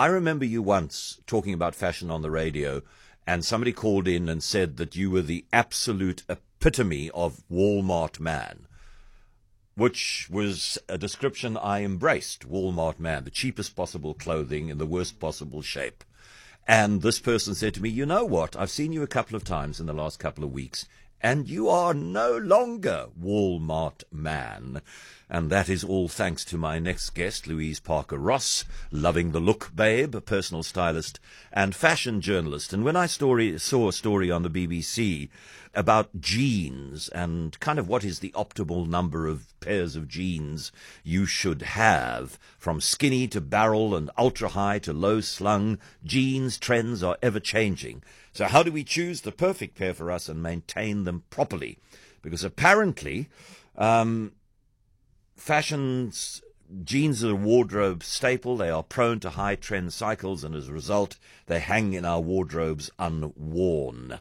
I remember you once talking about fashion on the radio, and somebody called in and said that you were the absolute epitome of Walmart man, which was a description I embraced. Walmart man, the cheapest possible clothing in the worst possible shape. And this person said to me, you know what, I've seen you a couple of times in the last couple of weeks, and you are no longer Walmart man. And that is all thanks to my next guest, Louise Parker Ross, loving the look babe, a personal stylist and fashion journalist. And when I saw a story on the BBC about jeans and kind of what is the optimal number of pairs of jeans you should have, from skinny to barrel and ultra high to low slung, jeans trends are ever changing. So how do we choose the perfect pair for us and maintain them properly? Because apparently, fashion's jeans are a wardrobe staple. They are prone to high trend cycles, and as a result, they hang in our wardrobes unworn.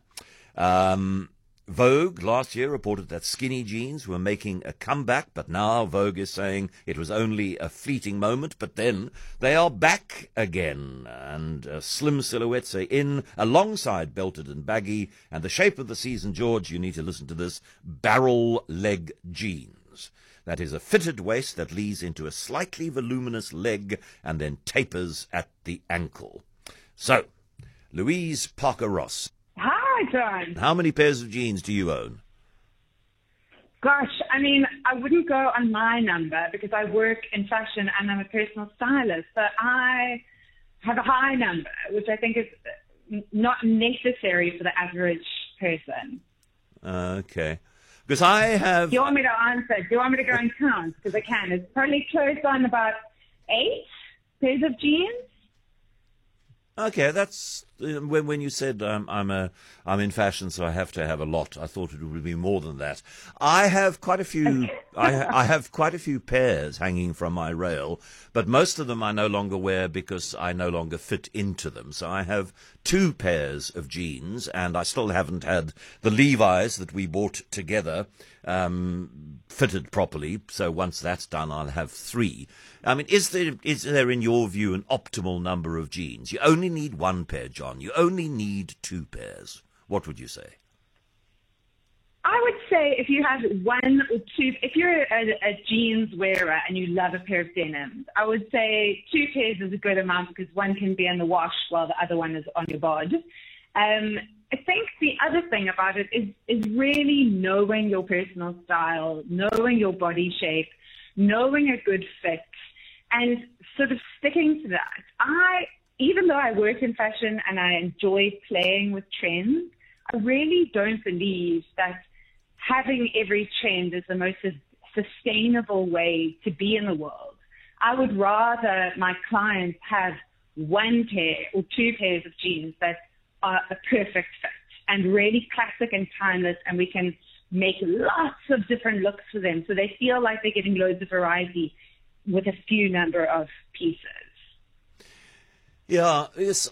Vogue last year reported that skinny jeans were making a comeback, but now Vogue is saying it was only a fleeting moment, but then they are back again, and slim silhouettes are in, alongside belted and baggy, and the shape of the season, George, you need to listen to this, barrel leg jeans. That is a fitted waist that leads into a slightly voluminous leg and then tapers at the ankle. So, Louise Parker Ross. Hi, John. How many pairs of jeans do you own? Gosh, I mean, I wouldn't go on my number because I work in fashion and I'm a personal stylist. So I have a high number, which I think is not necessary for the average person. Okay. Because I have... Do you want me to answer? Do you want me to go and count? Because I can. It's probably close on about 8 pairs of jeans. Okay, that's when you said I'm in fashion, so I have to have a lot. I thought it would be more than that. I have quite a few. I have quite a few pairs hanging from my rail, but most of them I no longer wear because I no longer fit into them. So I have 2 pairs of jeans, and I still haven't had the Levi's that we bought together fitted properly. So once that's done, I'll have 3. I mean, is there, in your view, an optimal number of jeans? You only need 1 pair, John. You only need 2 pairs. What would you say? I would say if you have 1 or 2, if you're a jeans wearer and you love a pair of denims, I would say 2 pairs is a good amount because one can be in the wash while the other one is on your bod. I think the other thing about it is really knowing your personal style, knowing your body shape, knowing a good fit, and sort of sticking to that. Even though I work in fashion and I enjoy playing with trends, I really don't believe that having every trend is the most sustainable way to be in the world. I would rather my clients have 1 pair or 2 pairs of jeans that are a perfect fit and really classic and timeless, and we can make lots of different looks for them so they feel like they're getting loads of variety with a few number of pieces. Yeah, yes.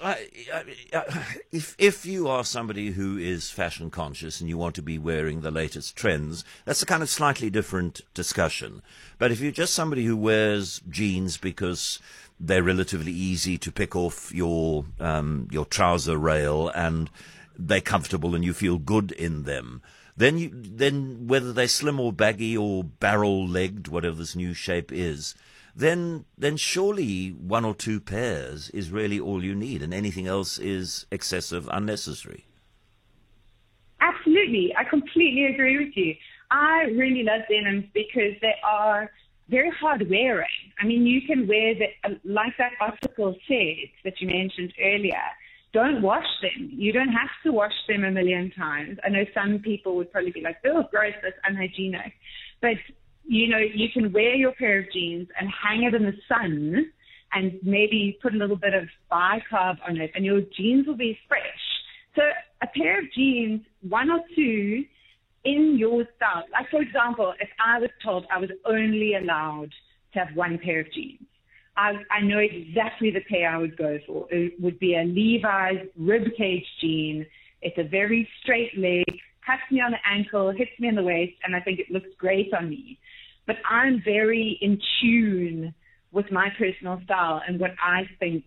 If you are somebody who is fashion conscious and you want to be wearing the latest trends, that's a kind of slightly different discussion. But if you're just somebody who wears jeans because they're relatively easy to pick off your trouser rail and they're comfortable and you feel good in them, then whether they're slim or baggy or barrel-legged, whatever this new shape is, then surely 1 or 2 pairs is really all you need, and anything else is excessive, unnecessary. Absolutely. I completely agree with you. I really love denims because they are very hard wearing. I mean, you can wear like that article said that you mentioned earlier, don't wash them. You don't have to wash them a million times. I know some people would probably be like, oh, gross, that's unhygienic. But you know, you can wear your pair of jeans and hang it in the sun and maybe put a little bit of bicarb on it and your jeans will be fresh. So a pair of jeans, 1 or 2 in your style. Like, for example, if I was told I was only allowed to have 1 pair of jeans, I know exactly the pair I would go for. It would be a Levi's ribcage jean. It's a very straight leg, cuts me on the ankle, hits me in the waist, and I think it looks great on me. But I'm very in tune with my personal style and what I think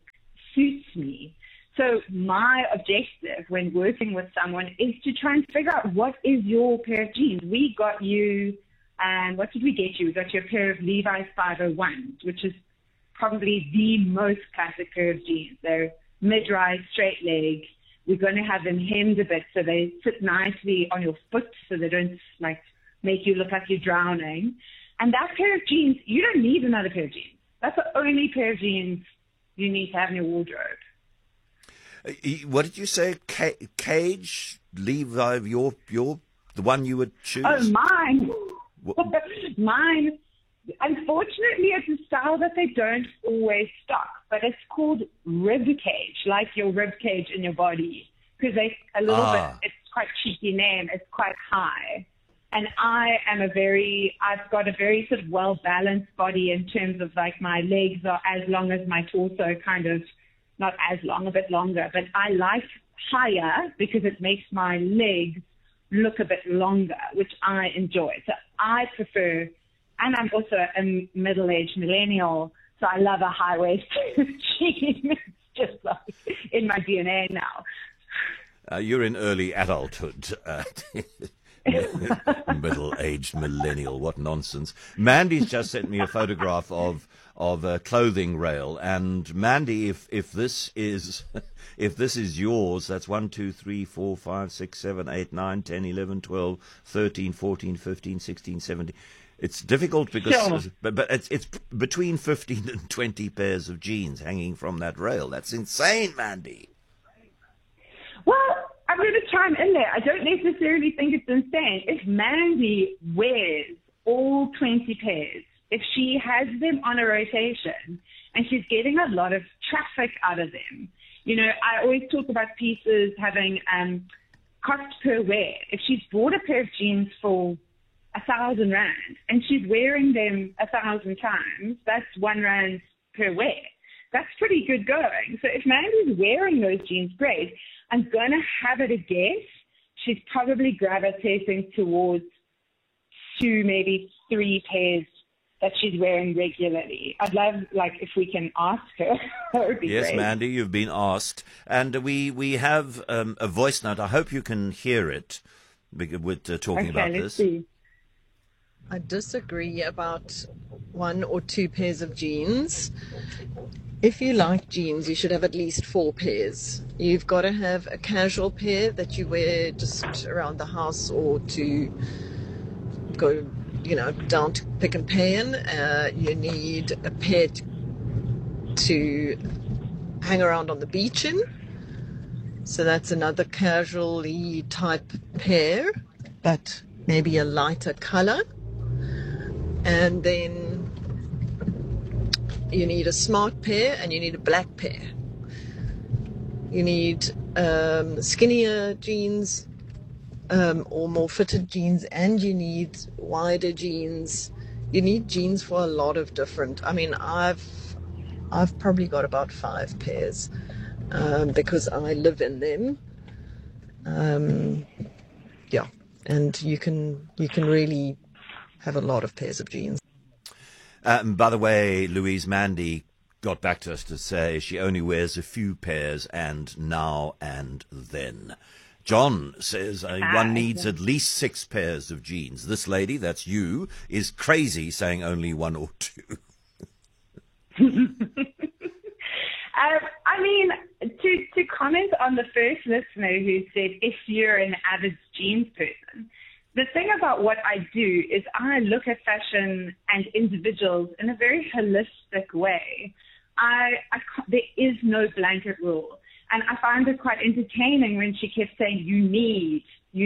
suits me. So my objective when working with someone is to try and figure out what is your pair of jeans. We got you, and what did we get you? We got you a pair of Levi's 501s, which is probably the most classic pair of jeans. They're mid-rise, straight leg. We're going to have them hemmed a bit so they sit nicely on your foot so they don't like make you look like you're drowning. And that pair of jeans, you don't need another pair of jeans. That's the only pair of jeans you need to have in your wardrobe. What did you say? Cage? Levi, the one you would choose? Oh, mine. Mine. Unfortunately, it's a style that they don't always stock, but it's called rib cage, like your rib cage in your body, because a little bit. It's quite cheeky name. It's quite high, and I've got a very sort of well balanced body in terms of like my legs are as long as my torso, kind of not as long, a bit longer, but I like higher because it makes my legs look a bit longer, which I enjoy. So I prefer. And I'm also a middle-aged millennial, so I love a high-waisted jean. It's just like in my DNA now. You're in early adulthood. Middle-aged millennial. What nonsense. Mandy's just sent me a photograph of a clothing rail. And Mandy, if this is yours, that's 1, 2, 3, 4, 5, 6, 7, 8, 9, 10, 11, 12, 13, 14, 15, 16, 17... It's difficult because, but it's between 15 and 20 pairs of jeans hanging from that rail. That's insane, Mandy. Well, I'm going to chime in there. I don't necessarily think it's insane. If Mandy wears all 20 pairs, if she has them on a rotation and she's getting a lot of traffic out of them, you know, I always talk about pieces having cost per wear. If she's bought a pair of jeans for 1,000 rand and she's wearing them 1,000 times, that's 1 rand per wear. That's pretty good going. So if Mandy's wearing those jeans, great. I'm going to have it a guess. She's probably gravitating towards 2, maybe 3 pairs that she's wearing regularly. I'd love, if we can ask her. That would be yes, great. Mandy, you've been asked. And we have a voice note. I hope you can hear it with talking about let's this. See. I disagree about 1 or 2 pairs of jeans. If you like jeans, you should have at least 4 pairs. You've got to have a casual pair that you wear just around the house or to go, down to Pick n Pay in. You need a pair to hang around on the beach in. So that's another casually type pair, but maybe a lighter color. And then you need a smart pair and you need a black pair. You need skinnier jeans or more fitted jeans, and you need wider jeans. You need jeans for a lot of different. I mean, I've probably got about 5 pairs because I live in them. Yeah, and you can really have a lot of pairs of jeans. By the way, Louise, Mandy got back to us to say she only wears a few pairs and now and then. John says one needs at least 6 pairs of jeans. This lady, that's you, is crazy saying only 1 or 2. I mean, to comment on the first listener who said if you're an avid jeans person, the thing about what I do is I look at fashion and individuals in a very holistic way. There is no blanket rule. And I find it quite entertaining when she kept saying, you need.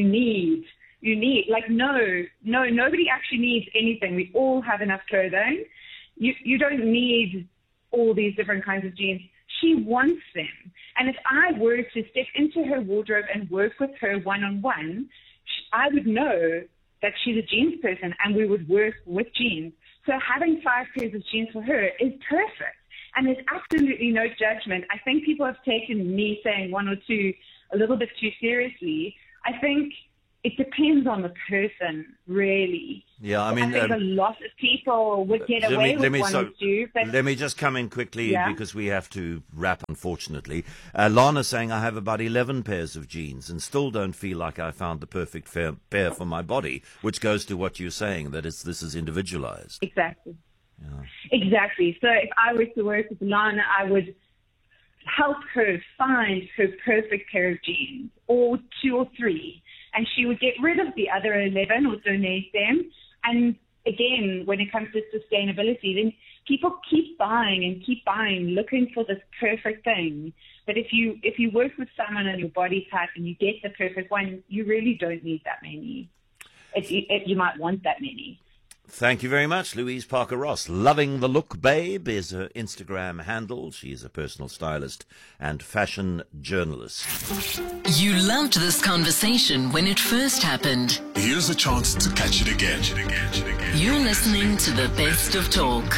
Like, no, nobody actually needs anything. We all have enough clothing. You don't need all these different kinds of jeans. She wants them. And if I were to step into her wardrobe and work with her one-on-one, I would know that she's a jeans person and we would work with jeans. So having 5 pairs of jeans for her is perfect. And there's absolutely no judgment. I think people have taken me saying 1 or 2 a little bit too seriously. I think it depends on the person, really. Yeah, I I mean, think a lot of people would get away with one or two, but let me just come in quickly Yeah. because we have to wrap, unfortunately. Lana's saying I have about 11 pairs of jeans and still don't feel like I found the perfect pair for my body, which goes to what you're saying, that this is individualized. exactly. Yeah. Exactly. So if I were to work with Lana, I would help her find her perfect pair of jeans, or 2 or 3, and she would get rid of the other 11 or donate them. And again, when it comes to sustainability, then people keep buying, looking for this perfect thing. But if you work with someone on your body type and you get the perfect one, you really don't need that many. You might want that many. Thank you very much, Louise Parker Ross. Loving the Look Babe is her Instagram handle. She's a personal stylist and fashion journalist. You loved this conversation when it first happened. Here's a chance to catch it again. You're listening to the best of talk.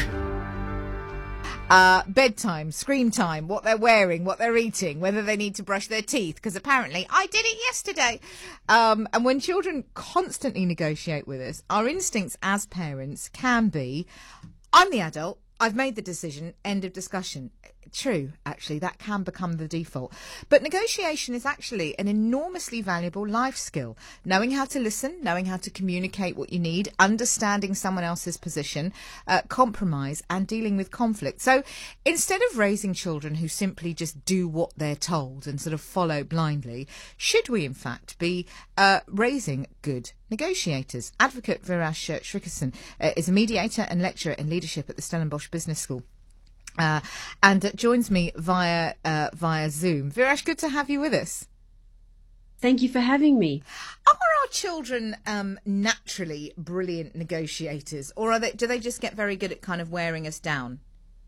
Bedtime, screen time, what they're wearing, what they're eating, whether they need to brush their teeth, because apparently I did it yesterday. And when children constantly negotiate with us, our instincts as parents can be, I'm the adult, I've made the decision, end of discussion. True, actually, that can become the default. But negotiation is actually an enormously valuable life skill. Knowing how to listen, knowing how to communicate what you need, understanding someone else's position, compromise, and dealing with conflict. So instead of raising children who simply just do what they're told and sort of follow blindly, should we in fact be raising good negotiators? Advocate Virash Shrikkerson is a mediator and lecturer in leadership at the Stellenbosch Business School. And joins me via Zoom. Virash, good to have you with us. Thank you for having me. Are our children naturally brilliant negotiators, or do they just get very good at kind of wearing us down?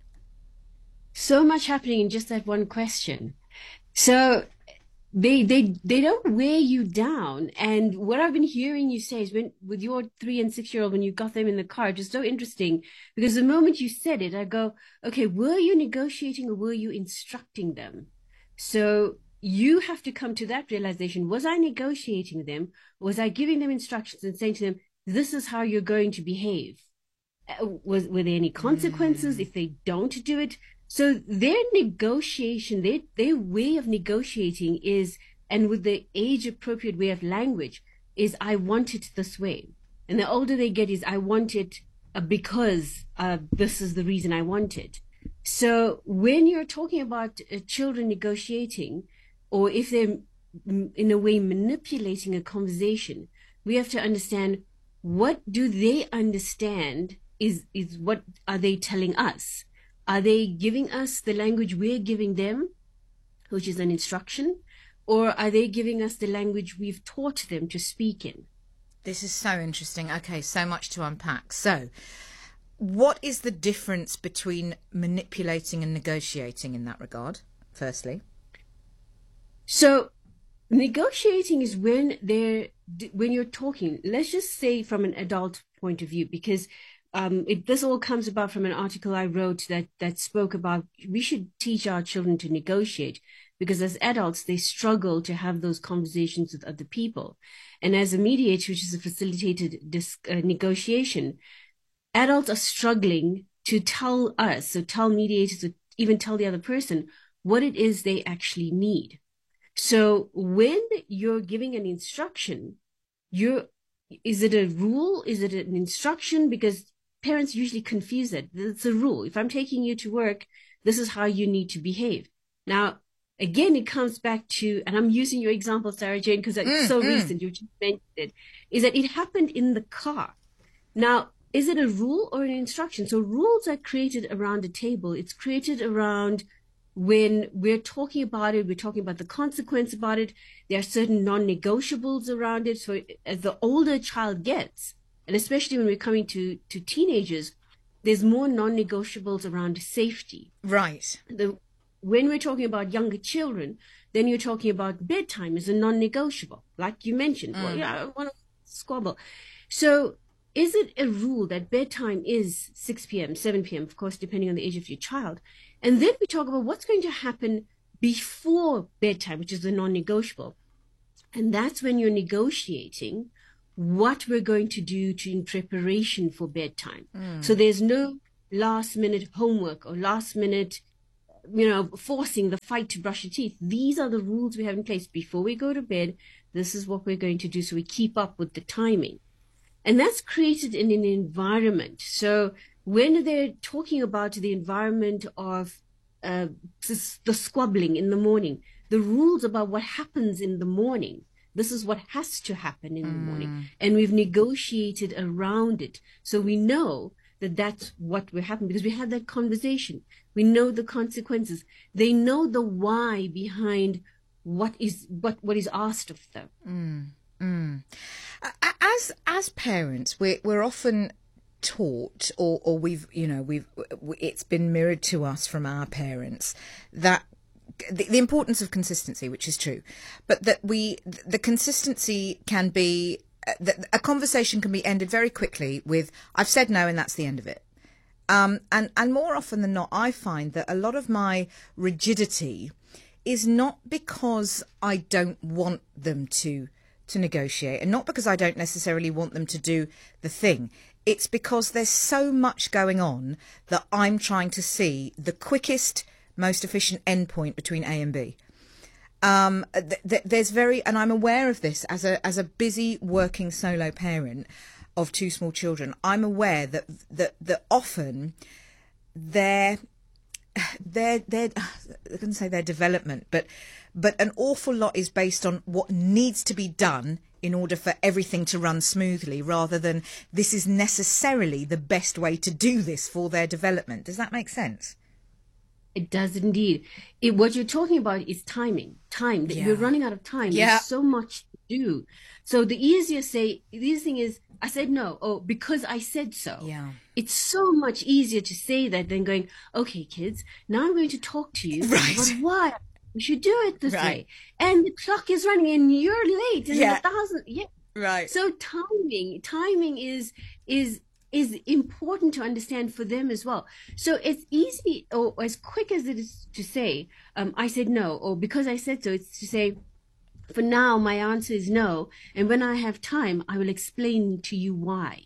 So much happening in just that one question. So they don't wear you down. And what I've been hearing you say is with your 3 and 6-year-old, when you got them in the car, just so interesting, because the moment you said it, I go, okay, were you negotiating or were you instructing them? So you have to come to that realization. Was I negotiating with them? Was I giving them instructions and saying to them, this is how you're going to behave? Were there any consequences if they don't do it? So their negotiation, their way of negotiating is, and with the age-appropriate way of language, is I want it this way. And the older they get is I want it because this is the reason I want it. So when you're talking about children negotiating, or if they're in a way manipulating a conversation, we have to understand, what do they understand is what are they telling us? Are they giving us the language we're giving them, which is an instruction, or are they giving us the language we've taught them to speak in? This is so interesting. Okay, so much to unpack. So, what is the difference between manipulating and negotiating in that regard, firstly? So, negotiating is when you're talking, let's just say from an adult point of view, because this all comes about from an article I wrote that spoke about we should teach our children to negotiate, because as adults, they struggle to have those conversations with other people. And as a mediator, which is a facilitated negotiation, adults are struggling to tell us, so tell mediators, or even tell the other person what it is they actually need. So when you're giving an instruction, is it a rule? Is it an instruction? Because parents usually confuse it. It's a rule. If I'm taking you to work, this is how you need to behave. Now, again, it comes back to, and I'm using your example, Sarah Jane, because it's so recent, you just mentioned it, is that it happened in the car. Now, is it a rule or an instruction? So rules are created around a table. It's created around when we're talking about it, we're talking about the consequence about it. There are certain non-negotiables around it. So as the older a child gets, and especially when we're coming to teenagers, there's more non-negotiables around safety. Right. When we're talking about younger children, then you're talking about bedtime as a non-negotiable, like you mentioned. Well, yeah, I want to squabble. So is it a rule that bedtime is 6 p.m., 7 p.m., of course, depending on the age of your child? And then we talk about what's going to happen before bedtime, which is the non-negotiable. And that's when you're negotiating what we're going to do in preparation for bedtime. So there's no last minute homework or last minute, forcing the fight to brush your teeth. These are the rules we have in place. Before we go to bed, this is what we're going to do. So we keep up with the timing. And that's created in an environment. So when they're talking about the environment of the squabbling in the morning, the rules about what happens in the morning, this is what has to happen in the morning. And we've negotiated around it. So we know that that's what will happen because we had that conversation. We know the consequences. They know the why behind what is asked of them. As parents, we're often taught, or it's been mirrored to us from our parents that the importance of consistency, which is true, but that the consistency can be a conversation can be ended very quickly with "I've said no" and that's the end of it. And more often than not, I find that a lot of my rigidity is not because I don't want them to negotiate, and not because I don't necessarily want them to do the thing. It's because there's so much going on that I'm trying to see the quickest, most efficient endpoint between A and B. And I'm aware of this as a busy working solo parent of two small children. I'm aware that often I couldn't say their development, but an awful lot is based on what needs to be done in order for everything to run smoothly, rather than this is necessarily the best way to do this for their development. Does that make sense? It does indeed. What you're talking about is timing. Yeah. We're running out of time. Yeah. There's so much to do. So the easiest thing is, I said no. Oh, because I said so. Yeah. It's so much easier to say that than going, okay, kids, now I'm going to talk to you. Right. But why? We should do it this Right. way. And the clock is running and you're late. And Yeah. Yeah. Right. So timing is important to understand for them as well. So it's easy, or as quick as it is to say, I said no, or because I said so, it's to say, for now, my answer is no. And when I have time, I will explain to you why.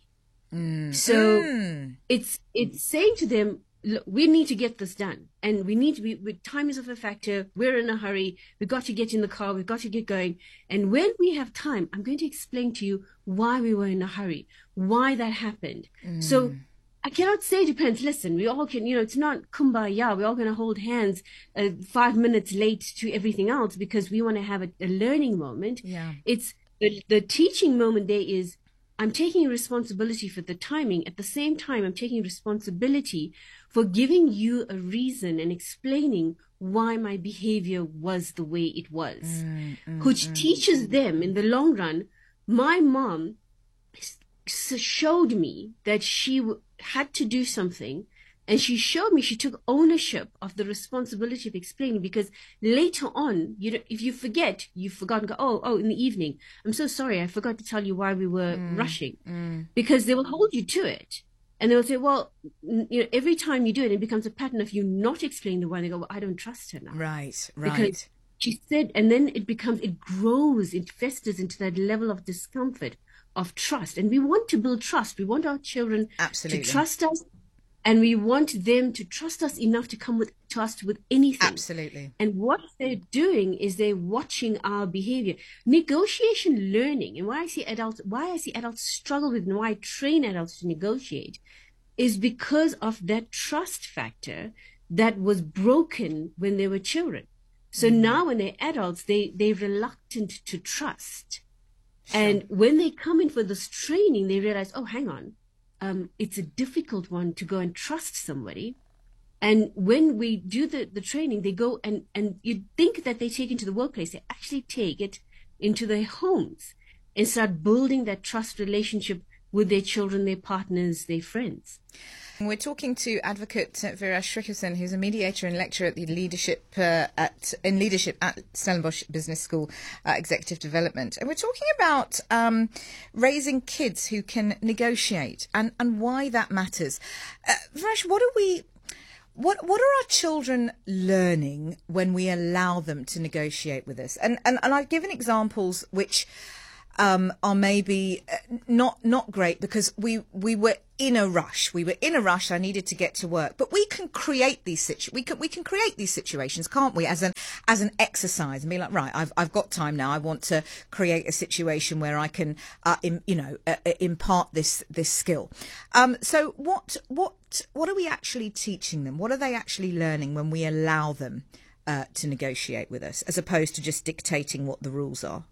So it's saying to them, look, we need to get this done. And we need to be, time is of a factor. We're in a hurry. We've got to get in the car. We've got to get going. And when we have time, I'm going to explain to you why we were in a hurry, why that happened. So I cannot say to parents, listen, we all can, it's not kumbaya. We're all going to hold hands 5 minutes late to everything else because we want to have a learning moment. Yeah. It's the teaching moment there is, I'm taking responsibility for the timing. At the same time, I'm taking responsibility for giving you a reason and explaining why my behavior was the way it was, which teaches them in the long run. My mom showed me that she had to do something, and she showed me she took ownership of the responsibility of explaining, because later on, if you forget, you've forgotten, oh, in the evening, I'm so sorry, I forgot to tell you why we were rushing, because they will hold you to it. And they will say, well, every time you do it, it becomes a pattern of you not explaining the why. They go, well, I don't trust her now. Right. Because she said, and then it grows, it festers into that level of discomfort, of trust. And we want to build trust. We want our children to trust us, and we want them to trust us enough to come to us with anything. Absolutely. And what they're doing is they're watching our behavior. Negotiation learning, and why I see adults struggle with, and why I train adults to negotiate, is because of that trust factor that was broken when they were children. So now when they're adults, they're reluctant to trust. Sure. And when they come in for this training, they realize, oh, hang on, it's a difficult one to go and trust somebody. And when we do the training, they go and you'd think that they take it into the workplace. They actually take it into their homes and start building that trust relationship with their children, their partners, their friends. We're talking to Advocate Vireesh Srikishan, who's a mediator and lecturer at the leadership at Stellenbosch Business School, Executive Development. And we're talking about raising kids who can negotiate and why that matters. Vireesh, What are our children learning when we allow them to negotiate with us? And I've given examples which are maybe not great because we were in a rush. We were in a rush. I needed to get to work, but we can create these we can create these situations, can't we? As an exercise, and be like, right, I've got time now. I want to create a situation where I can, impart this skill. So what are we actually teaching them? What are they actually learning when we allow them to negotiate with us, as opposed to just dictating what the rules are?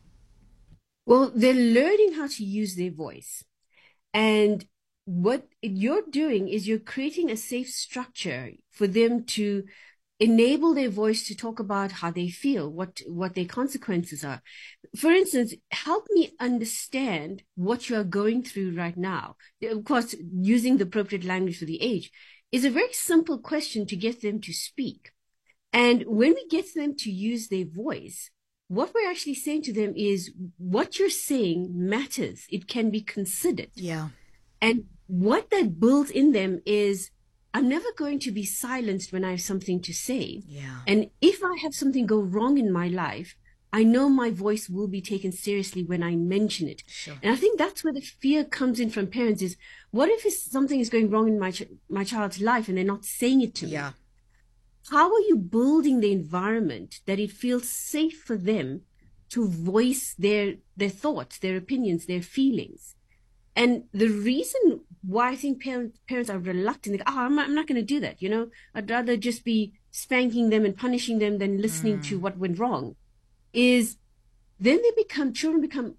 Well, they're learning how to use their voice. And what you're doing is you're creating a safe structure for them to enable their voice to talk about how they feel, what their consequences are. For instance, help me understand what you are going through right now. Of course, using the appropriate language for the age is a very simple question to get them to speak. And when we get them to use their voice, what we're actually saying to them is what you're saying matters. It can be considered. Yeah. And what that builds in them is, I'm never going to be silenced when I have something to say. Yeah. And if I have something go wrong in my life, I know my voice will be taken seriously when I mention it. Sure. And I think that's where the fear comes in from parents is, what if something is going wrong in my child's life and they're not saying it to me? Yeah. How are you building the environment that it feels safe for them to voice their thoughts, their opinions, their feelings? And the reason why I think parents are reluctant, like, I'm not going to do that. I'd rather just be spanking them and punishing them than listening to what went wrong, is then children become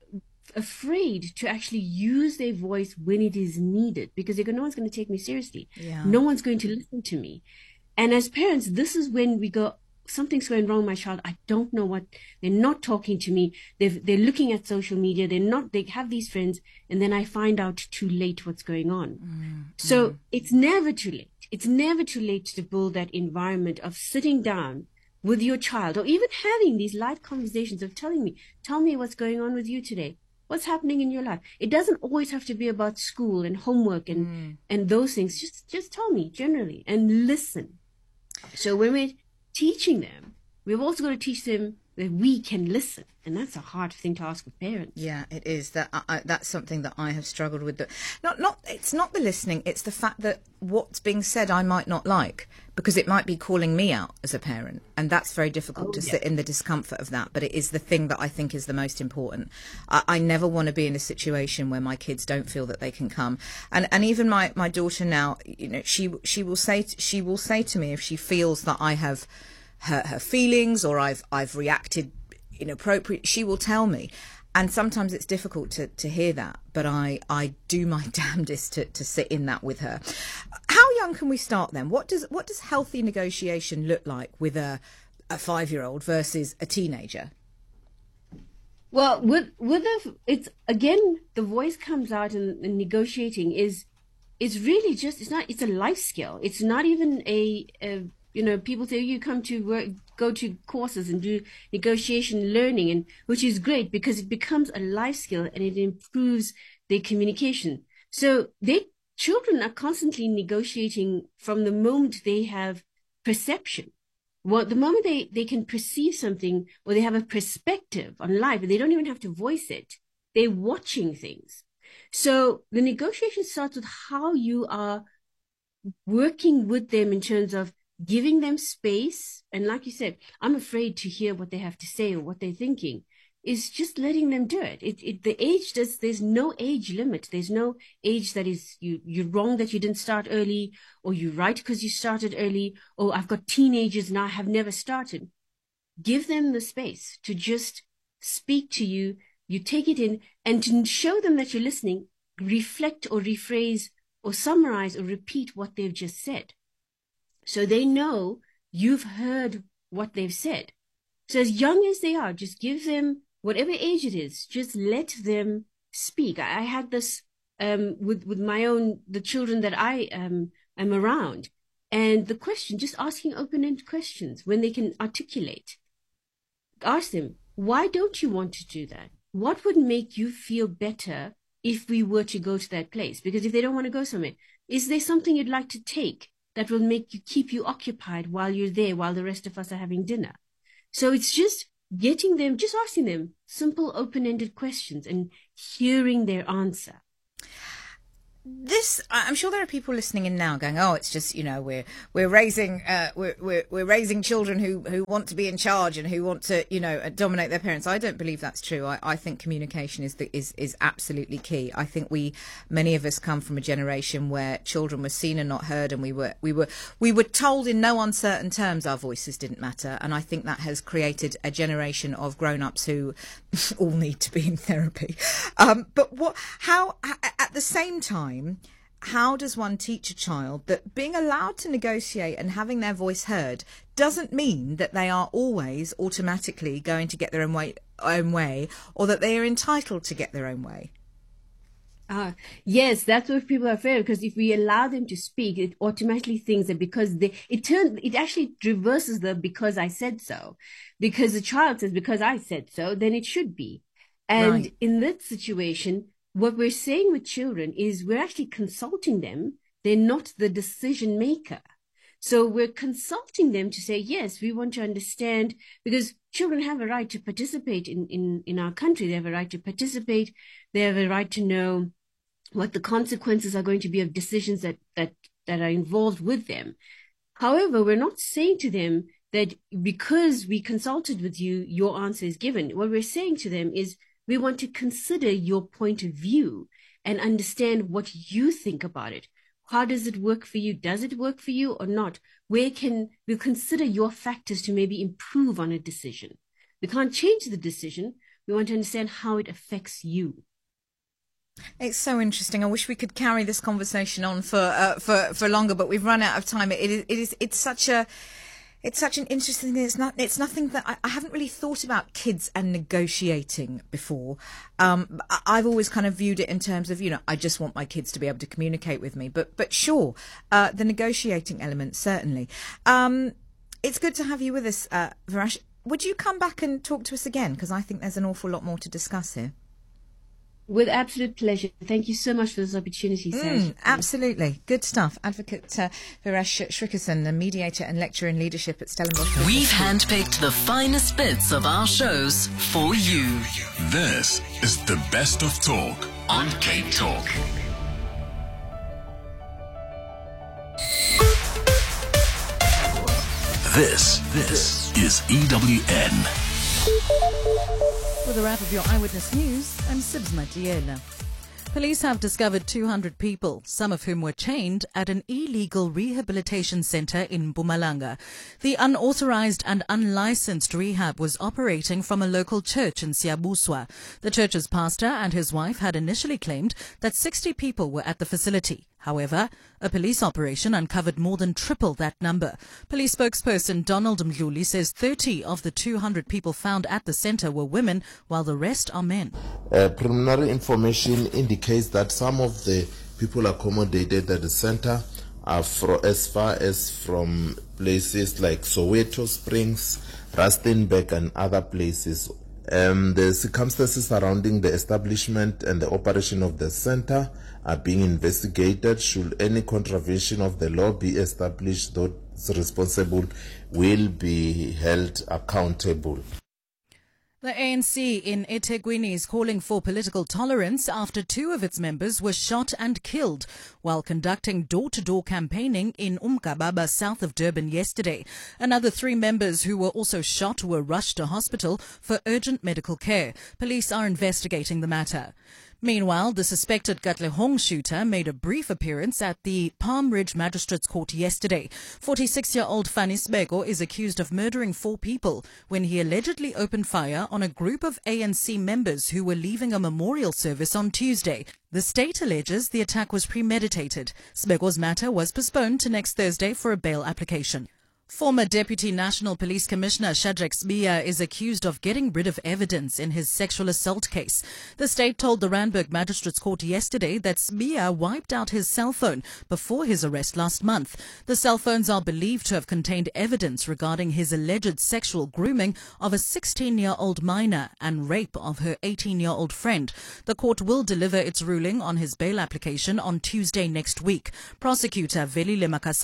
afraid to actually use their voice when it is needed, because they go, no one's going to take me seriously. Yeah. No one's going to listen to me. And as parents, this is when we go, something's going wrong with my child. I don't know what, they're not talking to me. They're looking at social media. They have these friends. And then I find out too late what's going on. So it's never too late. It's never too late to build that environment of sitting down with your child, or even having these light conversations of tell me what's going on with you today. What's happening in your life? It doesn't always have to be about school and homework and those things. Just tell me generally and listen. So when we're teaching them, we've also got to teach them that we can listen. And that's a hard thing to ask of parents. Yeah, it is. That's something that I have struggled with. It's not the listening. It's the fact that what's being said I might not like, because it might be calling me out as a parent. And that's very difficult to sit in the discomfort of that. But it is the thing that I think is the most important. I never want to be in a situation where my kids don't feel that they can come. And even my daughter now, she will say to me if she feels that I have her feelings or I've reacted inappropriate, she will tell me. And sometimes it's difficult to hear that, but I do my damnedest to sit in that with her. How young can we start then? What does healthy negotiation look like with a 5-year-old versus a teenager? Well, it's again, the voice comes out, and negotiating is really just, it's a life skill. It's not even people say you come to work, go to courses and do negotiation learning, and which is great because it becomes a life skill and it improves their communication. So children are constantly negotiating from the moment they have perception. Well, the moment they can perceive something, or they have a perspective on life, and they don't even have to voice it, they're watching things. So the negotiation starts with how you are working with them in terms of giving them space. And like you said, I'm afraid to hear what they have to say or what they're thinking. Is just letting them do it. There's no age limit. There's no age that is, you're wrong that you didn't start early, or you're right because you started early, or I've got teenagers and I have never started. Give them the space to just speak to you. You take it in, and to show them that you're listening, reflect or rephrase or summarize or repeat what they've just said. So they know you've heard what they've said. So as young as they are, just give them, whatever age it is, just let them speak. I had this with the children that I am around. And the question, just asking open-ended questions when they can articulate. Ask them, why don't you want to do that? What would make you feel better if we were to go to that place? Because if they don't want to go somewhere, is there something you'd like to take that will keep you occupied while you're there, while the rest of us are having dinner. So it's just asking them simple, open-ended questions and hearing their answer. I'm sure there are people listening in now going, "Oh, it's just, we're raising we're raising children who want to be in charge and who want to dominate their parents." I don't believe that's true. I think communication is absolutely key. I think many of us come from a generation where children were seen and not heard, and we were told in no uncertain terms our voices didn't matter. And I think that has created a generation of grown-ups who all need to be in therapy. But at the same time, how does one teach a child that being allowed to negotiate and having their voice heard doesn't mean that they are always automatically going to get their own way, or that they are entitled to get their own way? Yes, that's what people are afraid of, because if we allow them to speak, it automatically thinks that it actually reverses the "because I said so." Because the child says, "because I said so, then it should be." And Right. In that situation, what we're saying with children is we're actually consulting them. They're not the decision maker. So we're consulting them to say, yes, we want to understand, because children have a right to participate in our country. They have a right to participate. They have a right to know what the consequences are going to be of decisions that are involved with them. However, we're not saying to them that because we consulted with you, your answer is given. What we're saying to them is, we want to consider your point of view and understand what you think about it. How does it work for you? Does it work for you or not? We'll consider your factors to maybe improve on a decision. We can't change the decision. We want to understand how it affects you. It's so interesting. I wish we could carry this conversation on for longer, but we've run out of time. It's such an interesting thing. It's nothing that I haven't really thought about kids and negotiating before. I've always kind of viewed it in terms of, I just want my kids to be able to communicate with me. But sure, the negotiating element, certainly. It's good to have you with us, Viresh. Would you come back and talk to us again? Because I think there's an awful lot more to discuss here. With absolute pleasure. Thank you so much for this opportunity, Sarah. Absolutely. Good stuff. Advocate Viresh Srikishan, a mediator and lecturer in leadership at Stellenbosch. We've handpicked the finest bits of our shows for you. This is the Best of Talk on Cape Talk. This is EWN. With a wrap of your Eyewitness News, I'm Sibs Matiela. Police have discovered 200 people, some of whom were chained at an illegal rehabilitation center in Mpumalanga. The unauthorized and unlicensed rehab was operating from a local church in Siabuswa. The church's pastor and his wife had initially claimed that 60 people were at the facility. However, a police operation uncovered more than triple that number. Police spokesperson Donald Mdluli says 30 of the 200 people found at the center were women, while the rest are men. Preliminary information indicates that some of the people accommodated at the center are as far as from places like Soweto Springs, Rustenburg and other places. The circumstances surrounding the establishment and the operation of the center are being investigated. Should any contravention of the law be established, those responsible will be held accountable. The ANC in eThekwini is calling for political tolerance after 2 of its members were shot and killed while conducting door-to-door campaigning in Umgababa, south of Durban yesterday. Another 3 members who were also shot were rushed to hospital for urgent medical care. Police are investigating the matter. Meanwhile, the suspected Katlehong shooter made a brief appearance at the Palm Ridge Magistrates Court yesterday. 46-year-old Fanny Sbego is accused of murdering 4 people when he allegedly opened fire on a group of ANC members who were leaving a memorial service on Tuesday. The state alleges the attack was premeditated. Sbego's matter was postponed to next Thursday for a bail application. Former Deputy National Police Commissioner Shadrack Sibiya is accused of getting rid of evidence in his sexual assault case. The state told the Randburg Magistrates Court yesterday that Sibiya wiped out his cell phone before his arrest last month. The cell phones are believed to have contained evidence regarding his alleged sexual grooming of a 16-year-old minor and rape of her 18-year-old friend. The court will deliver its ruling on his bail application on Tuesday next week. Prosecutor Velile Makasana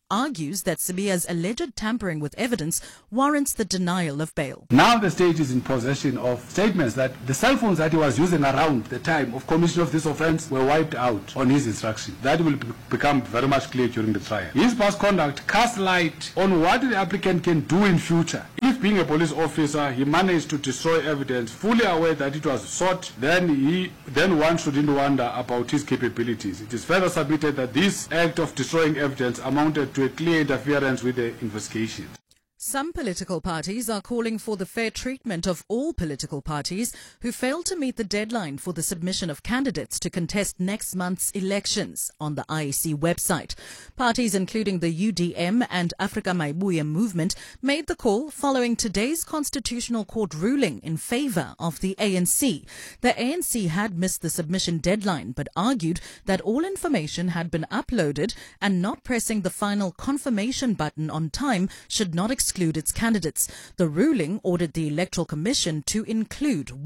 argues that Sibiya's alleged tampering with evidence warrants the denial of bail. Now the state is in possession of statements that the cell phones that he was using around the time of commission of this offence were wiped out on his instruction. That will become very much clear during the trial. His past conduct casts light on what the applicant can do in future. If being a police officer, he managed to destroy evidence, fully aware that it was sought, then one shouldn't wonder about his capabilities. It is further submitted that this act of destroying evidence amounted to a clear interference with the investigation. Some political parties are calling for the fair treatment of all political parties who failed to meet the deadline for the submission of candidates to contest next month's elections on the IEC website. Parties including the UDM and Africa Maibuya movement made the call following today's Constitutional Court ruling in favour of the ANC. The ANC had missed the submission deadline but argued that all information had been uploaded and not pressing the final confirmation button on time should not exclude its candidates. The ruling ordered the Electoral Commission to include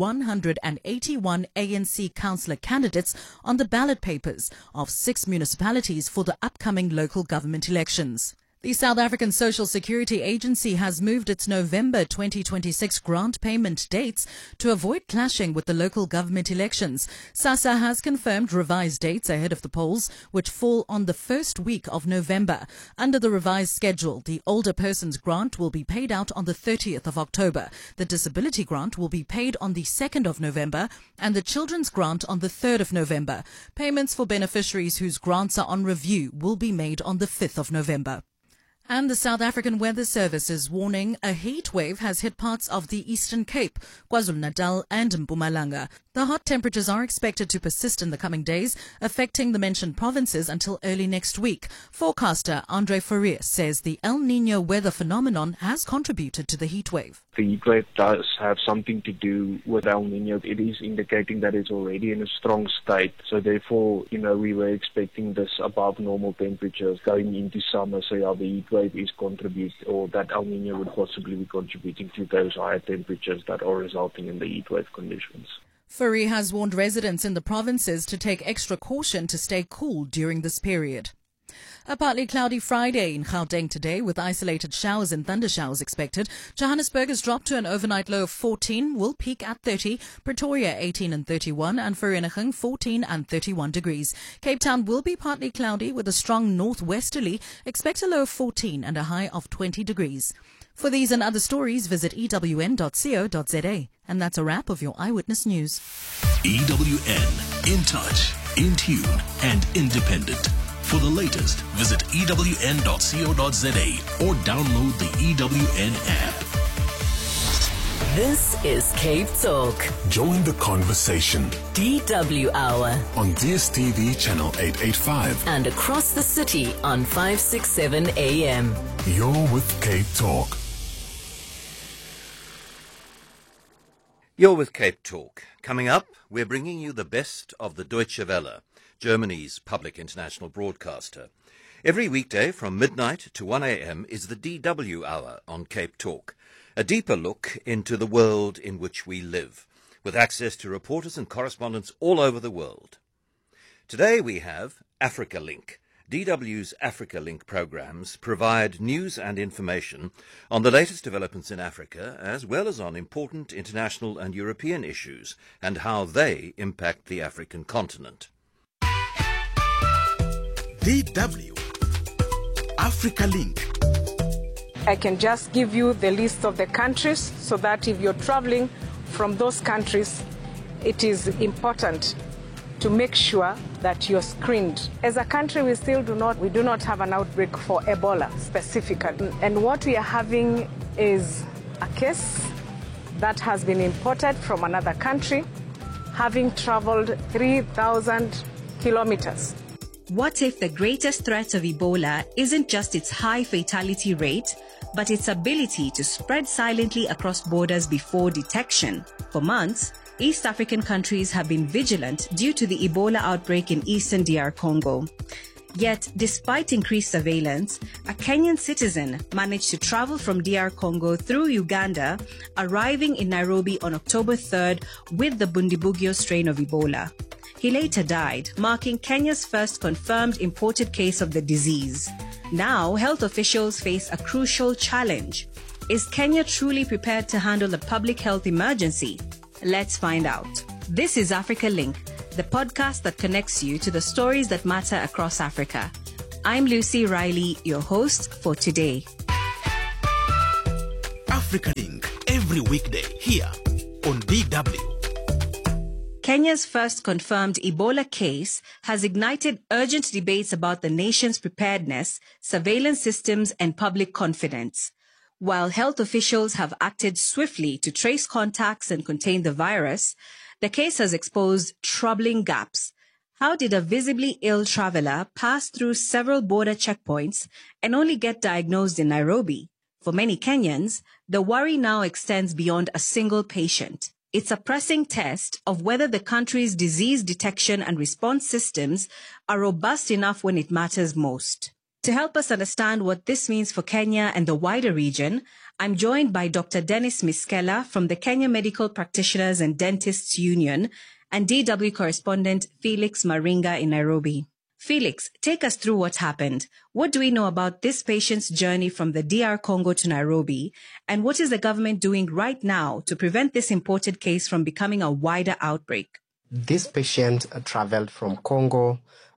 181 ANC councillor candidates on the ballot papers of 6 municipalities for the upcoming local government elections. The South African Social Security Agency has moved its November 2026 grant payment dates to avoid clashing with the local government elections. SASSA has confirmed revised dates ahead of the polls, which fall on the first week of November. Under the revised schedule, the older person's grant will be paid out on the 30th of October. The disability grant will be paid on the 2nd of November and the children's grant on the 3rd of November. Payments for beneficiaries whose grants are on review will be made on the 5th of November. And the South African Weather Service is warning a heat wave has hit parts of the Eastern Cape, KwaZulu-Natal and Mpumalanga. The hot temperatures are expected to persist in the coming days, affecting the mentioned provinces until early next week. Forecaster Andre Fourie says the El Niño weather phenomenon has contributed to the heat wave. The heat wave does have something to do with El Niño. It is indicating that it's already in a strong state. So therefore, we were expecting this above normal temperatures going into summer. So the heat wave is contributing, or that El Niño would possibly be contributing to those higher temperatures that are resulting in the heat wave conditions. Fourie has warned residents in the provinces to take extra caution to stay cool during this period. A partly cloudy Friday in Gauteng today with isolated showers and thundershowers expected. Johannesburg has dropped to an overnight low of 14, will peak at 30, Pretoria 18 and 31, and Vereeniging 14 and 31 degrees. Cape Town will be partly cloudy with a strong northwesterly, expect a low of 14 and a high of 20 degrees. For these and other stories, visit ewn.co.za. And that's a wrap of your Eyewitness News. EWN, in touch, in tune, and independent. For the latest, visit ewn.co.za or download the EWN app. This is Cape Talk. Join the conversation. DW Hour. On DSTV channel 885. And across the city on 567 AM. You're with Cape Talk. You're with Cape Talk. Coming up, we're bringing you the best of the Deutsche Welle, Germany's public international broadcaster. Every weekday from midnight to 1 a.m. is the DW Hour on Cape Talk, a deeper look into the world in which we live, with access to reporters and correspondents all over the world. Today we have Africa Link. DW's Africa Link programs provide news and information on the latest developments in Africa, as well as on important international and European issues and how they impact the African continent. DW Africa Link. I can just give you the list of the countries so that if you're traveling from those countries, it is important to make sure that you're screened. As a country, we do not have an outbreak for Ebola specifically. And what we are having is a case that has been imported from another country, having traveled 3,000 kilometers. What if the greatest threat of Ebola isn't just its high fatality rate, but its ability to spread silently across borders before detection? For months, East African countries have been vigilant due to the Ebola outbreak in eastern DR Congo. Yet, despite increased surveillance, a Kenyan citizen managed to travel from DR Congo through Uganda, arriving in Nairobi on October 3rd with the Bundibugyo strain of Ebola. He later died, marking Kenya's first confirmed imported case of the disease. Now, health officials face a crucial challenge. Is Kenya truly prepared to handle a public health emergency? Let's find out. This is Africa Link, the podcast that connects you to the stories that matter across Africa. I'm Lucy Riley, your host for today. Africa Link, every weekday here on DW. Kenya's first confirmed Ebola case has ignited urgent debates about the nation's preparedness, surveillance systems, and public confidence. While health officials have acted swiftly to trace contacts and contain the virus, the case has exposed troubling gaps. How did a visibly ill traveler pass through several border checkpoints and only get diagnosed in Nairobi? For many Kenyans, the worry now extends beyond a single patient. It's a pressing test of whether the country's disease detection and response systems are robust enough when it matters most. To help us understand what this means for Kenya and the wider region, I'm joined by Dr. Dennis Miskela from the Kenya Medical Practitioners and Dentists Union and DW correspondent Felix Maringa in Nairobi. Felix, take us through what happened. What do we know about this patient's journey from the DR Congo to Nairobi? And what is the government doing right now to prevent this imported case from becoming a wider outbreak? This patient traveled from Congo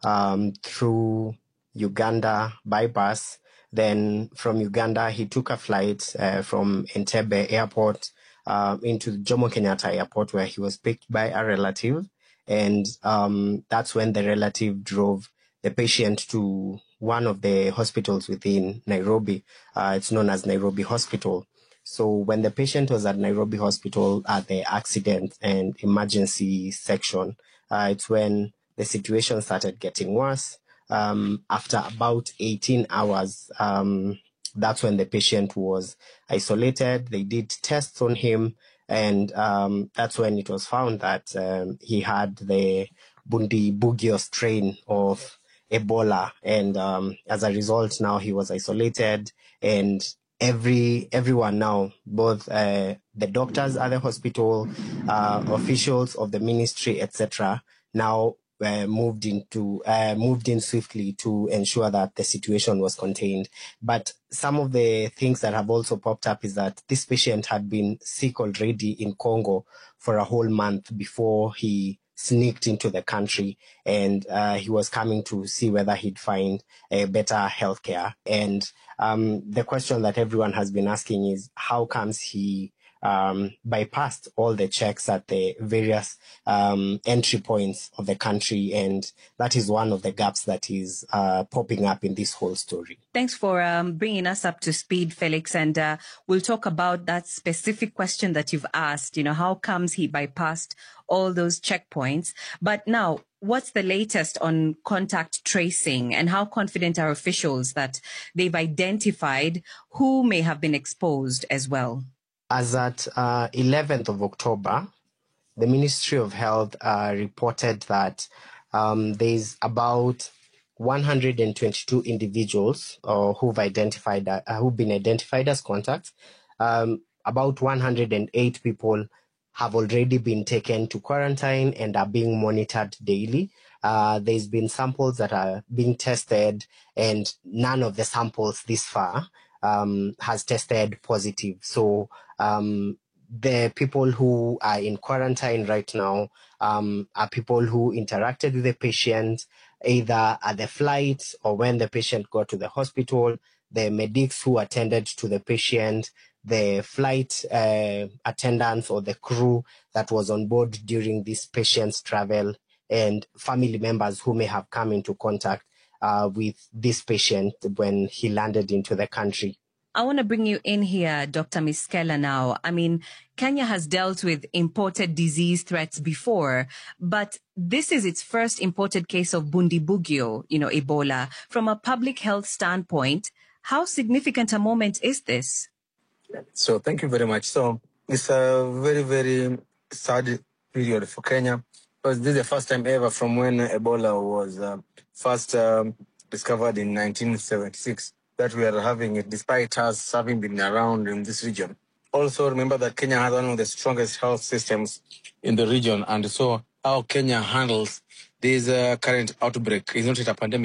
through Uganda by bus. Then from Uganda, he took a flight from Entebbe Airport into Jomo Kenyatta Airport, where he was picked by a relative. And that's when the relative drove the patient to one of the hospitals within Nairobi. It's known as Nairobi Hospital. So when the patient was at Nairobi Hospital at the accident and emergency section, it's when the situation started getting worse. After about 18 hours, that's when the patient was isolated. They did tests on him. And that's when it was found that he had the Bundibugyo strain of Ebola. And as a result, now he was isolated. And everyone now, both the doctors at the hospital, officials of the ministry, etc., now moved in swiftly to ensure that the situation was contained. But some of the things that have also popped up is that this patient had been sick already in Congo for a whole month before he sneaked into the country, and he was coming to see whether he'd find a better healthcare. And the question that everyone has been asking is, how comes he bypassed all the checks at the various entry points of the country? And that is one of the gaps that is popping up in this whole story. Thanks for bringing us up to speed, Felix. And we'll talk about that specific question that you've asked, how comes he bypassed all those checkpoints? But now, what's the latest on contact tracing, and how confident are officials that they've identified who may have been exposed as well? As at 11th of October, the Ministry of Health reported that there's about 122 individuals who've been identified as contacts. About 108 people have already been taken to quarantine and are being monitored daily. There's been samples that are being tested, and none of the samples this far has tested positive. So the people who are in quarantine right now are people who interacted with the patient either at the flight or when the patient got to the hospital, the medics who attended to the patient, the flight attendants or the crew that was on board during this patient's travel, and family members who may have come into contact with this patient when he landed into the country. I want to bring you in here, Dr. Miskela, now. I mean, Kenya has dealt with imported disease threats before, but this is its first imported case of Bundibugyo, Ebola. From a public health standpoint, how significant a moment is this? So thank you very much. So it's a very, very sad period for Kenya, because this is the first time ever from when Ebola was first discovered in 1976 that we are having it, despite us having been around in this region. Also, remember that Kenya has one of the strongest health systems in the region, and so how Kenya handles this current outbreak is not a pandemic.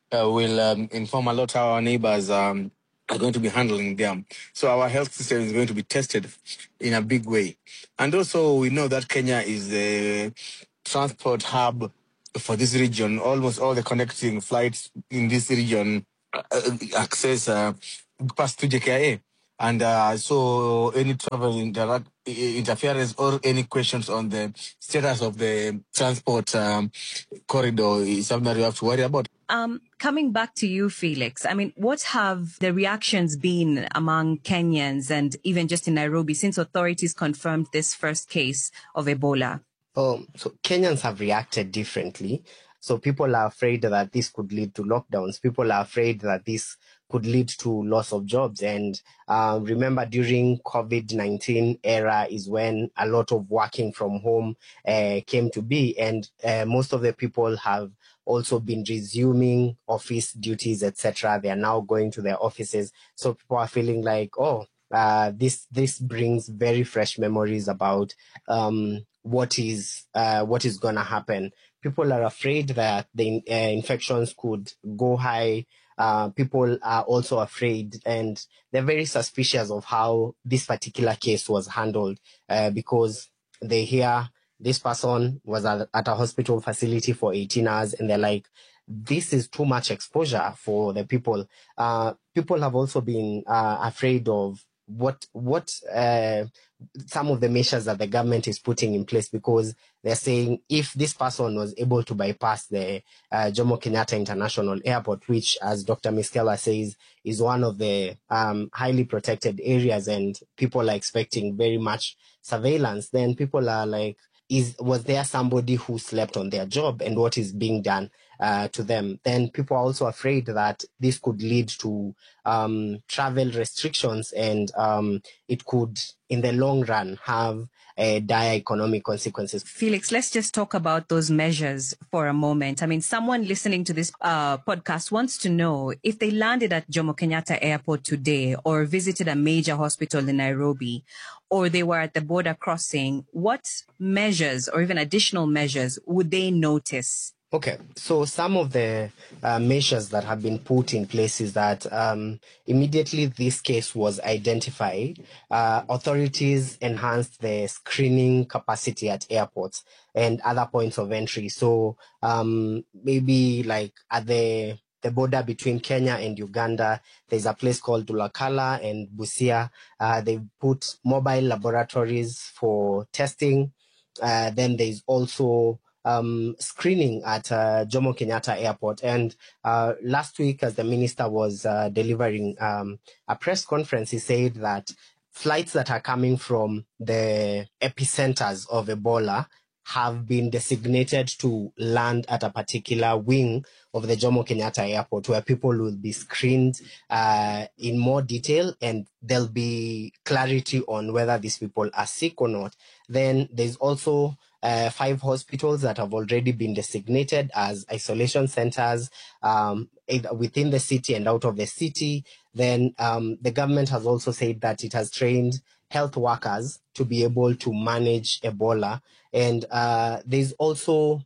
will inform a lot how our neighbors are going to be handling them. So our health system is going to be tested in a big way. And also we know that Kenya is the transport hub for this region. Almost all the connecting flights in this region access past to JKIA. And so any travel interference or any questions on the status of the transport corridor is something that you have to worry about. Coming back to you, Felix, I mean, what have the reactions been among Kenyans and even just in Nairobi since authorities confirmed this first case of Ebola? So Kenyans have reacted differently. So people are afraid that this could lead to lockdowns. People are afraid that this could lead to loss of jobs. And remember, during COVID-19 era is when a lot of working from home came to be. And most of the people have also been resuming office duties, etc. They are now going to their offices. So people are feeling like, this brings very fresh memories about what is going to happen. People are afraid that the infections could go high. People are also afraid, and they're very suspicious of how this particular case was handled because they hear this person was at a hospital facility for 18 hours, and they're like, this is too much exposure for the people. People have also been afraid of what some of the measures that the government is putting in place, because they're saying if this person was able to bypass the Jomo Kenyatta International Airport, which, as Dr. Miskela says, is one of the highly protected areas, and people are expecting very much surveillance, then people are like, was there somebody who slept on their job, and what is being done to them? Then people are also afraid that this could lead to travel restrictions, and it could, in the long run, have dire economic consequences. Felix, let's just talk about those measures for a moment. I mean, someone listening to this podcast wants to know, if they landed at Jomo Kenyatta Airport today or visited a major hospital in Nairobi, or they were at the border crossing, what measures or even additional measures would they notice? Okay, so some of the measures that have been put in place is that immediately this case was identified, authorities enhanced the screening capacity at airports and other points of entry. So maybe like at the border between Kenya and Uganda, there's a place called Dulakala and Busia. They put mobile laboratories for testing. Then there's also screening at Jomo Kenyatta Airport. And last week, as the minister was delivering a press conference, he said that flights that are coming from the epicenters of Ebola have been designated to land at a particular wing of the Jomo Kenyatta Airport, where people will be screened in more detail, and there'll be clarity on whether these people are sick or not. Then there's also 5 hospitals that have already been designated as isolation centers within the city and out of the city. Then the government has also said that it has trained health workers to be able to manage Ebola. And there's also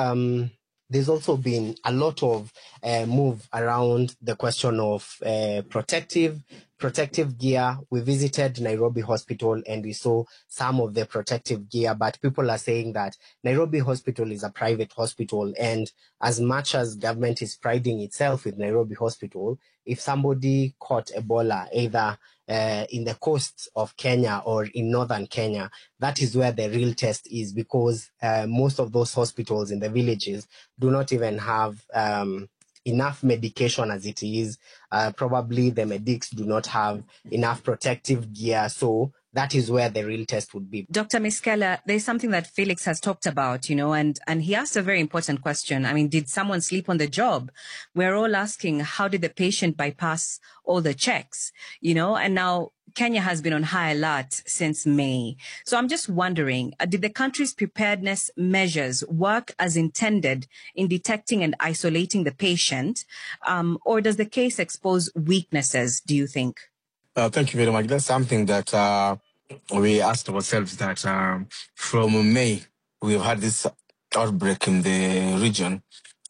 been a lot of move around the question of protective gear. We visited Nairobi Hospital and we saw some of the protective gear, but people are saying that Nairobi Hospital is a private hospital, and as much as government is priding itself with Nairobi Hospital, if somebody caught Ebola either in the coast of Kenya or in northern Kenya, that is where the real test is, because most of those hospitals in the villages do not even have enough medication as it is. Probably the medics do not have enough protective gear. So that is where the real test would be. Dr. Miskela, there's something that Felix has talked about, and he asked a very important question. I mean, did someone sleep on the job? We're all asking, how did the patient bypass all the checks, and now Kenya has been on high alert since May. So I'm just wondering, did the country's preparedness measures work as intended in detecting and isolating the patient? Or does the case expose weaknesses, do you think? Thank you very much. That's something that we asked ourselves, that from May, we've had this outbreak in the region.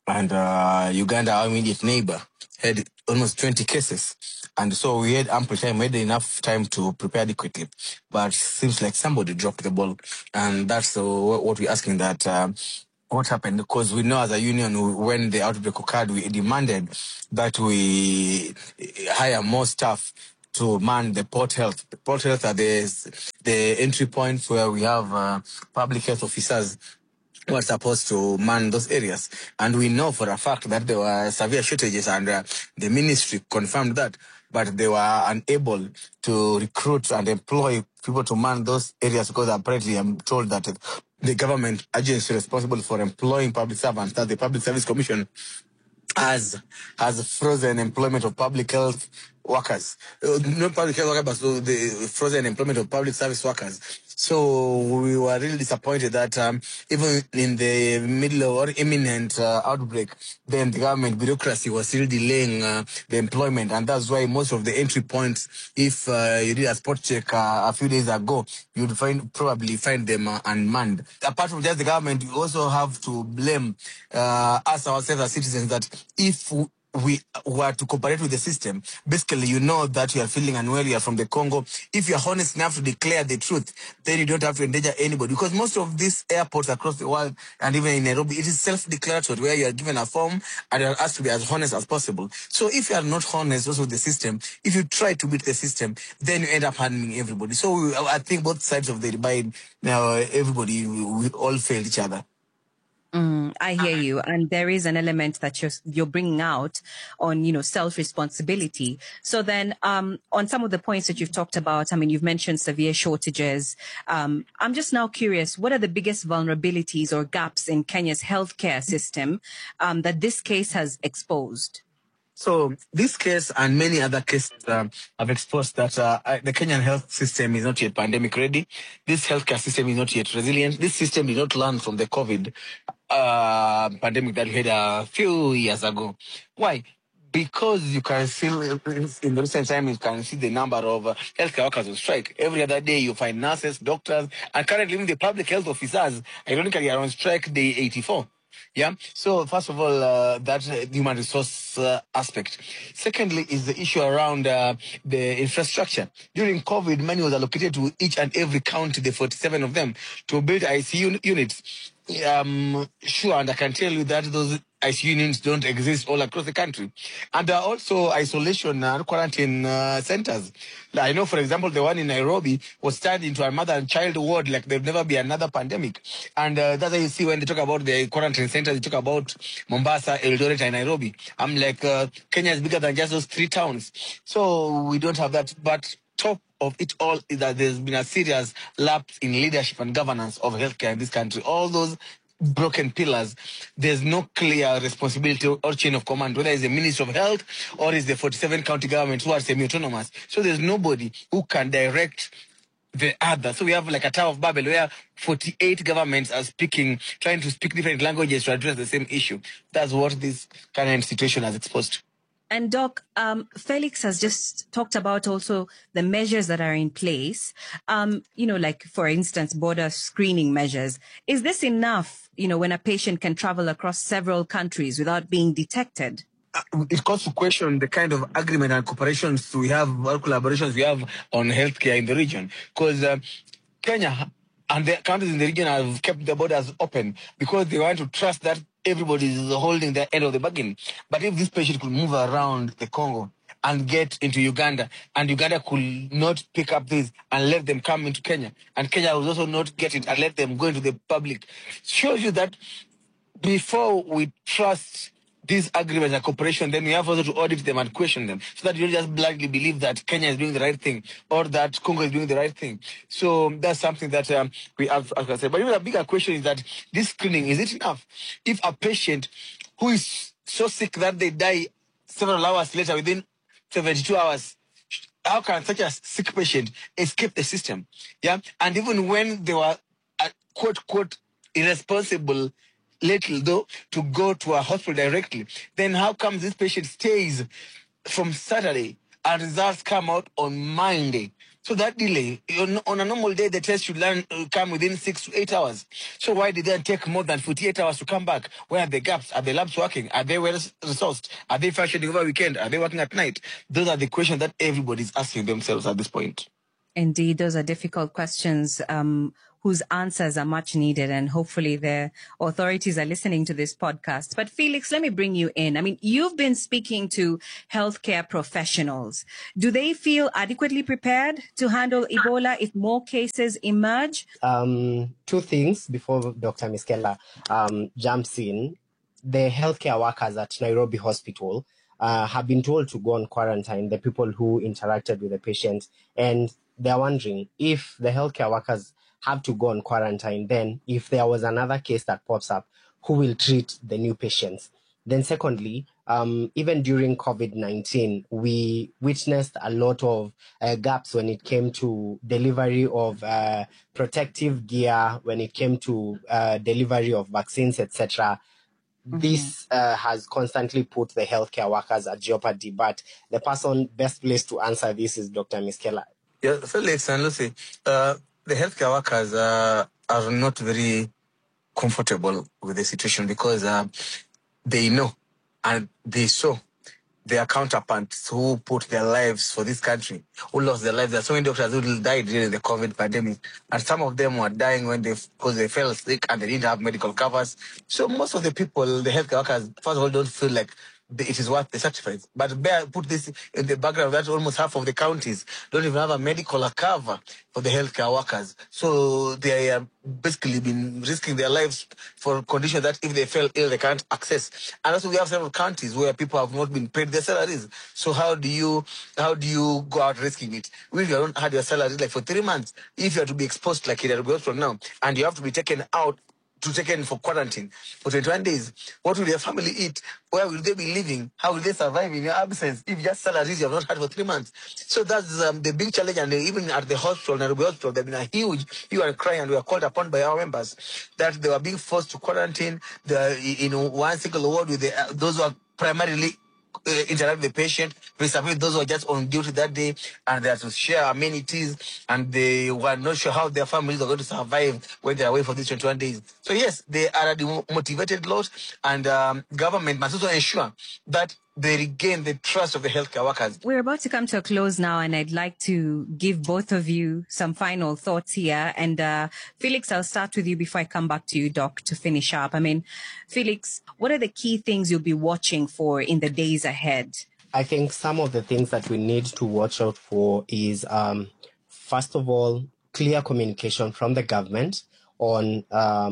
and Uganda, our immediate neighbor, had almost 20 cases. And so we had ample time, we had enough time to prepare adequately. But seems like somebody dropped the ball. And that's what we're asking, that what happened? Because we know as a union, when the outbreak occurred, we demanded that we hire more staff to man the Port Health. The Port Health are the entry points where we have public health officers who are supposed to man those areas. And we know for a fact that there were severe shortages, and the ministry confirmed that, but they were unable to recruit and employ people to man those areas, because apparently I'm told that the government agency responsible for employing public servants, that the Public Service Commission, has frozen employment of public health workers. Not public health workers, but the frozen employment of public service workers. So we were really disappointed that even in the middle of or imminent outbreak, then the government bureaucracy was still delaying the employment. And that's why most of the entry points, if you did a spot check a few days ago, you'd probably find them unmanned. Apart from just the government, you also have to blame us ourselves as citizens, that if we were to cooperate with the system, basically you know that you are feeling unwell, you are from the Congo. If you are honest enough to declare the truth, then you don't have to endanger anybody. Because most of these airports across the world, and even in Nairobi, it is self-declaratory, where you are given a form and you are asked to be as honest as possible. So if you are not honest also with the system, if you try to beat the system, then you end up harming everybody. So I think both sides of the divide, everybody, we all fail each other. I hear you. And there is an element that you're bringing out on, self-responsibility. So then, on some of the points that you've talked about, I mean, you've mentioned severe shortages. I'm just now curious, what are the biggest vulnerabilities or gaps in Kenya's healthcare system that this case has exposed? So this case and many other cases have exposed that the Kenyan health system is not yet pandemic ready. This healthcare system is not yet resilient. This system did not learn from the COVID pandemic that we had a few years ago. Why? Because you can see in the recent time, you can see the number of healthcare workers on strike. Every other day you find nurses, doctors, and currently even the public health officers, ironically, are on strike day 84. Yeah. So first of all, that's the human resource aspect. Secondly, is the issue around the infrastructure. During COVID, money was allocated to each and every county, the 47 of them, to build ICU units. Sure, and I can tell you that those ICU units don't exist all across the country. And there are also isolation and quarantine centers. I know, for example, the one in Nairobi was turned into a mother and child ward like there'll never be another pandemic. And that's why you see when they talk about the quarantine centers, they talk about Mombasa, Eldoret, and Nairobi. I'm like, Kenya is bigger than just those three towns. So we don't have that. But top of it all is that there's been a serious lapse in leadership and governance of healthcare in this country. All those broken pillars, there's no clear responsibility or chain of command, whether it's the Ministry of Health or it's the 47 county governments who are semi-autonomous. So there's nobody who can direct the other. So we have like a Tower of Babel where 48 governments are trying to speak different languages to address the same issue. That's what this current situation has exposed. And Doc, Felix has just talked about also the measures that are in place, like, for instance, border screening measures. Is this enough, when a patient can travel across several countries without being detected? It calls to question the kind of agreement and cooperations we have, or collaborations we have on healthcare in the region. Because Kenya and the countries in the region have kept the borders open because they want to trust that everybody is holding their end of the bargain. But if this patient could move around the Congo and get into Uganda, and Uganda could not pick up this and let them come into Kenya, and Kenya will also not get it and let them go into the public, shows you that before we trust these agreements and cooperation, then we have also to audit them and question them, so that you don't just blindly believe that Kenya is doing the right thing or that Congo is doing the right thing. So that's something that we have to say. But even a bigger question is that this screening, is it enough? If a patient who is so sick that they die several hours later, within 72 hours, how can such a sick patient escape the system? Yeah, and even when they were quote irresponsible, little though, to go to a hospital directly, then how come this patient stays from Saturday and results come out on Monday? So So that delay, on a normal day, the test should come within 6 to 8 hours. So why did they take more than 48 hours to come back? Where are the gaps? Are the labs working? Are they well resourced? Are they functioning over weekend? Are they working at night? Those are the questions that everybody's asking themselves at this point. Indeed, those are difficult questions whose answers are much needed, and hopefully the authorities are listening to this podcast. But Felix, let me bring you in. I mean, you've been speaking to healthcare professionals. Do they feel adequately prepared to handle Ebola if more cases emerge? Two things before Dr. Miskela jumps in. The healthcare workers at Nairobi Hospital have been told to go on quarantine, the people who interacted with the patients, and they're wondering if the healthcare workers have to go on quarantine, then if there was another case that pops up, who will treat the new patients? Then secondly, even during COVID-19, we witnessed a lot of gaps when it came to delivery of protective gear, when it came to delivery of vaccines, etc. This has constantly put the healthcare workers at jeopardy, but the person best placed to answer this is Dr. Miskela. Yeah, Felix and Lucy, the healthcare workers are not very comfortable with the situation because they know and they saw their counterparts who put their lives for this country, who lost their lives. There are so many doctors who died during the COVID pandemic, and some of them were dying because they fell sick and they didn't have medical covers. So most of the people, the healthcare workers, first of all, don't feel like it is worth the sacrifice. But put this in the background that almost half of the counties don't even have a medical cover for the healthcare workers. So they have basically been risking their lives for conditions that if they fell ill, they can't access. And also we have several counties where people have not been paid their salaries. So how do you go out risking it? If you haven't had your salary like for 3 months, if you are to be exposed like it goes from now, and you have to be taken out for quarantine for 21 days. What will your family eat? Where will they be living? How will they survive in your absence if just salaries you have not had for 3 months? So that's the big challenge. And even at the hospital, Nairobi Hospital, there have been a huge hue and cry, and we were called upon by our members that they were being forced to quarantine one single ward with those who are primarily interact with the patient, with those who are just on duty that day, and they have to share amenities, and they were not sure how their families are going to survive when they're away for these 21 days. So yes, they are a demotivated lot, and government must also ensure that they regain the trust of the healthcare workers. We're about to come to a close now, and I'd like to give both of you some final thoughts here. And Felix, I'll start with you before I come back to you, Doc, to finish up. I mean, Felix, what are the key things you'll be watching for in the days ahead? I think some of the things that we need to watch out for is, first of all, clear communication from the government on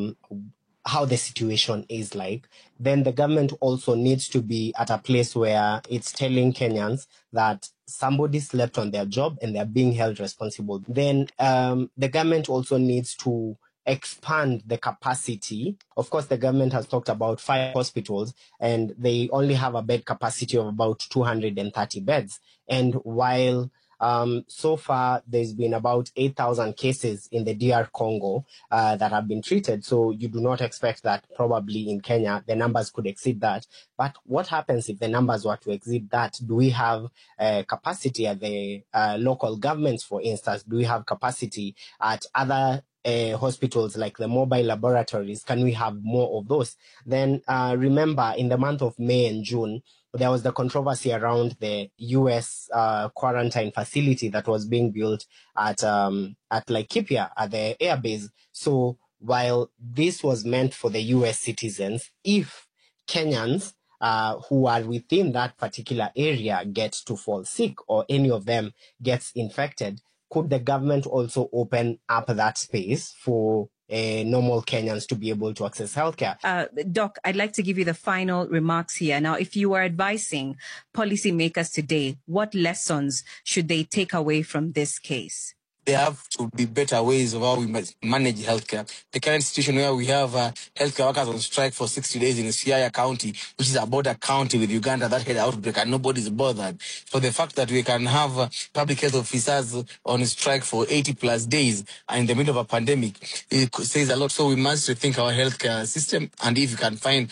how the situation is like. Then the government also needs to be at a place where it's telling Kenyans that somebody slept on their job and they're being held responsible. Then the government also needs to expand the capacity. Of course, the government has talked about 5 hospitals and they only have a bed capacity of about 230 beds. And while so far, there's been about 8,000 cases in the DR Congo that have been treated. So you do not expect that probably in Kenya, the numbers could exceed that. But what happens if the numbers were to exceed that? Do we have capacity at the local governments, for instance? Do we have capacity at other hospitals like the mobile laboratories? Can we have more of those? Then remember, in the month of May and June, there was the controversy around the U.S. Quarantine facility that was being built at Laikipia, at the airbase. So while this was meant for the U.S. citizens, if Kenyans who are within that particular area get to fall sick or any of them gets infected, could the government also open up that space for normal Kenyans to be able to access healthcare? Doc, I'd like to give you the final remarks here. Now, if you were advising policymakers today, what lessons should they take away from this case? There have to be better ways of how we manage healthcare. The current situation where we have healthcare workers on strike for 60 days in Siaya County, which is a border county with Uganda, that had an outbreak and nobody's bothered. So the fact that we can have public health officers on strike for 80 plus days in the middle of a pandemic, it says a lot. So we must rethink our healthcare system. And if you can find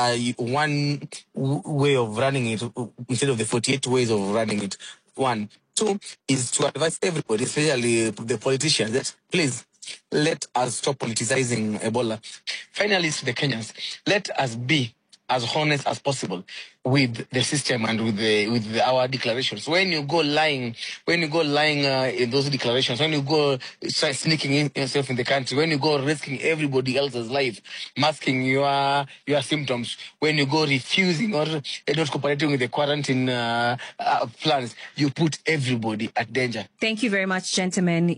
one way of running it instead of the 48 ways of running it, one, Two is to advise everybody, especially the politicians, that please let us stop politicizing Ebola. Finally, to the Kenyans, let us be as honest as possible with the system and with our declarations. When you go lying in those declarations, when you go start sneaking yourself in the country, when you go risking everybody else's life, masking your symptoms, when you go refusing or not cooperating with the quarantine plans, you put everybody at danger. Thank you very much, gentlemen.